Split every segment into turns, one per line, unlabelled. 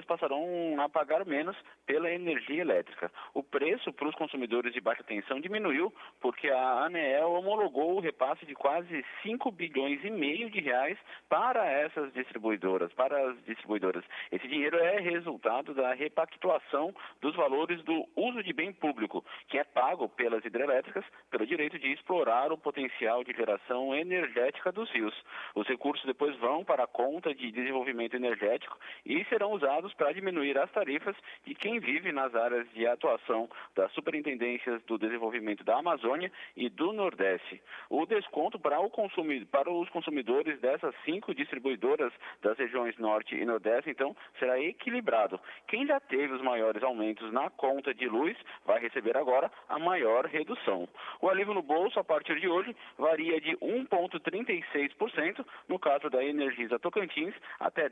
passarão a pagar menos pela energia elétrica. O preço para os consumidores de baixa tensão diminuiu porque a ANEEL homologou o repasse de quase 5 bilhões e meio de reais para essas distribuidoras, para as distribuidoras. Esse dinheiro é resultado da repactuação dos valores do uso de bem público, que é pago pelas hidrelétricas pelo direito de explorar o potencial de geração energética dos rios. Os recursos depois vão para a conta de desenvolvimento energético e serão usados para diminuir as tarifas de quem vive nas áreas de atuação das Superintendências do Desenvolvimento da Amazônia e do Nordeste. O desconto para os consumidores dessas 5 distribuidoras das regiões Norte e Nordeste, então, será equilibrado. Quem já teve os maiores aumentos na conta de luz vai receber agora a maior redução. O alívio no bolso, a partir de hoje, varia de 1,36%, no caso da Energisa Tocantins, até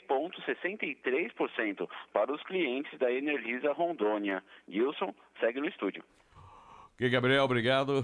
10,63% para os clientes da Energisa Rondônia. Gilson, segue no estúdio.
Ok, Gabriel, obrigado.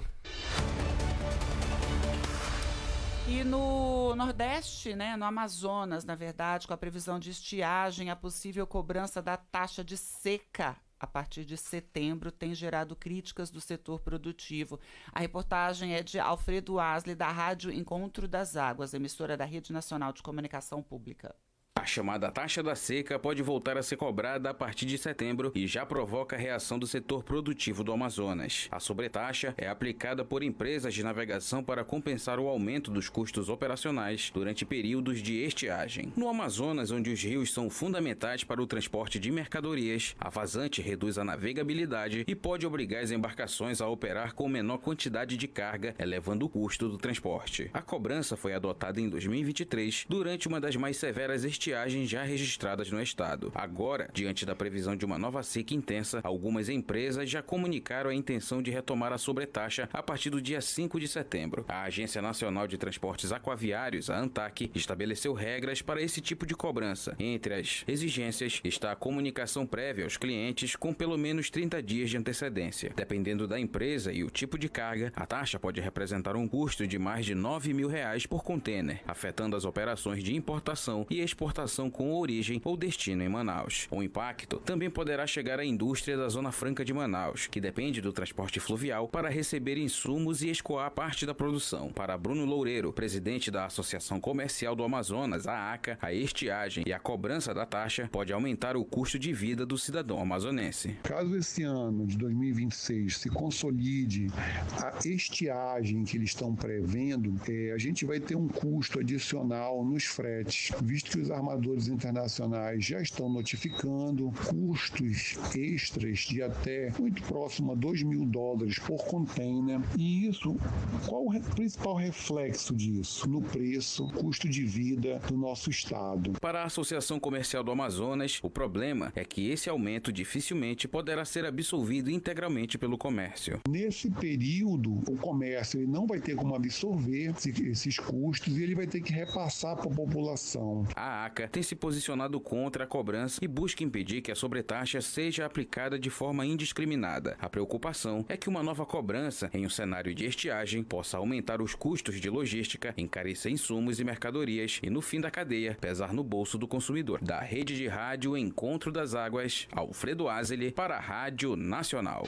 E no Nordeste, né, no Amazonas, na verdade, com a previsão de estiagem, a possível cobrança da taxa de seca a partir de setembro tem gerado críticas do setor produtivo. A reportagem é de Alfredo Asli, da Rádio Encontro das Águas, emissora da Rede Nacional de Comunicação Pública.
A chamada taxa da seca pode voltar a ser cobrada a partir de setembro e já provoca a reação do setor produtivo do Amazonas. A sobretaxa é aplicada por empresas de navegação para compensar o aumento dos custos operacionais durante períodos de estiagem. No Amazonas, onde os rios são fundamentais para o transporte de mercadorias, a vazante reduz a navegabilidade e pode obrigar as embarcações a operar com menor quantidade de carga, elevando o custo do transporte. A cobrança foi adotada em 2023, durante uma das mais severas estiagens já registradas no estado. Agora, diante da previsão de uma nova seca intensa, algumas empresas já comunicaram a intenção de retomar a sobretaxa a partir do dia 5 de setembro. A Agência Nacional de Transportes Aquaviários, a ANTAQ, estabeleceu regras para esse tipo de cobrança. Entre as exigências está a comunicação prévia aos clientes com pelo menos 30 dias de antecedência. Dependendo da empresa e o tipo de carga, a taxa pode representar um custo de mais de R$ 9.000 por container, afetando as operações de importação e exportação com origem ou destino em Manaus. O impacto também poderá chegar à indústria da Zona Franca de Manaus, que depende do transporte fluvial para receber insumos e escoar parte da produção. Para Bruno Loureiro, presidente da Associação Comercial do Amazonas, a ACA, a estiagem e a cobrança da taxa pode aumentar o custo de vida do cidadão amazonense.
Caso esse ano de 2026 se consolide a estiagem que eles estão prevendo, a gente vai ter um custo adicional nos fretes, visto que os armadores internacionais já estão notificando custos extras de até muito próximo a $2.000 por container. E isso, qual o principal reflexo disso? No preço, custo de vida do nosso estado.
Para a Associação Comercial do Amazonas, o problema é que esse aumento dificilmente poderá ser absorvido integralmente pelo comércio.
Nesse período, o comércio ele não vai ter como absorver esses custos e ele vai ter que repassar para a população.
A ACA tem se posicionado contra a cobrança e busca impedir que a sobretaxa seja aplicada de forma indiscriminada. A preocupação é que uma nova cobrança em um cenário de estiagem possa aumentar os custos de logística, encarecer insumos e mercadorias e, no fim da cadeia, pesar no bolso do consumidor. Da Rede de Rádio Encontro das Águas, Alfredo Asli, para a Rádio Nacional.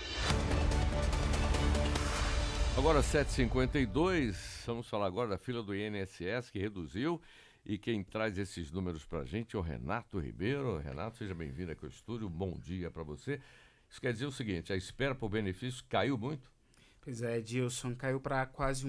Agora 7h52, vamos falar agora da fila do INSS, que reduziu. E quem traz esses números para a gente é o Renato Ribeiro. Renato, seja bem-vindo aqui ao estúdio. Bom dia para você. Isso quer dizer o seguinte, a espera por benefício caiu muito?
Pois é, Edilson, caiu para quase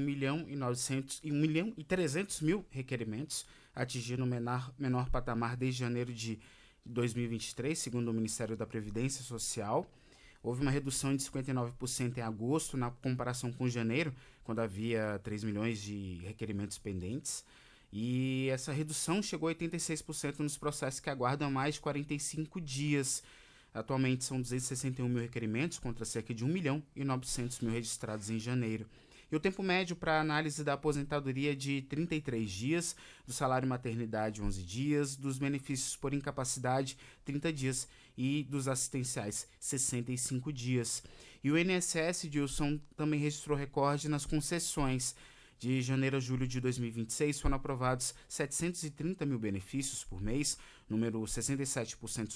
1.300.000 requerimentos, atingindo o menor patamar desde janeiro de 2023, segundo o Ministério da Previdência Social. Houve uma redução de 59% em agosto, na comparação com janeiro, quando havia 3 milhões de requerimentos pendentes. E essa redução chegou a 86% nos processos que aguardam mais de 45 dias. Atualmente são 261 mil requerimentos contra cerca de 1.900.000 registrados em janeiro. E o tempo médio para análise da aposentadoria de 33 dias, do salário maternidade 11 dias, dos benefícios por incapacidade 30 dias e dos assistenciais 65 dias. E o INSS, Dilson, também registrou recorde nas concessões. De janeiro a julho de 2026 foram aprovados 730 mil benefícios por mês, número 67%